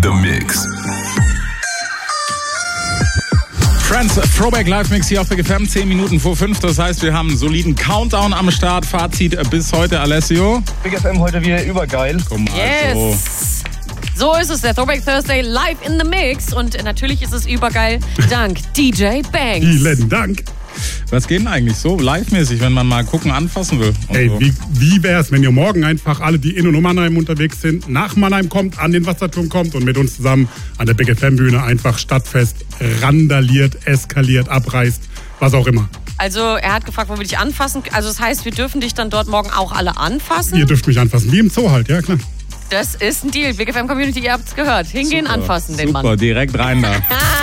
the Mix. Friends, Throwback Live Mix hier auf Big FM, 10 Minuten vor 5. Das heißt, wir haben einen soliden Countdown am Start. Fazit bis heute, Alessio. Big FM heute wieder übergeil. Guck mal, Yes! So ist es, der Throwback Thursday live in the Mix. Und natürlich ist es übergeil, dank DJ Banks. Vielen Dank. Was geht denn eigentlich so live-mäßig, wenn man mal gucken, anfassen will? Ey, so. wie wär's, wenn ihr morgen einfach alle, die in und um Mannheim unterwegs sind, nach Mannheim kommt, an den Wasserturm kommt und mit uns zusammen an der Big FM Bühne einfach Stadtfest randaliert, eskaliert, abreißt, was auch immer. Also er hat gefragt, wo wir dich anfassen. Also das heißt, wir dürfen dich dann dort morgen auch alle anfassen? Ihr dürft mich anfassen, wie im Zoo halt, ja klar. Das ist ein Deal. Big FM Community, ihr habt's gehört. Hingehen, Super, anfassen den Mann. Super, direkt rein da.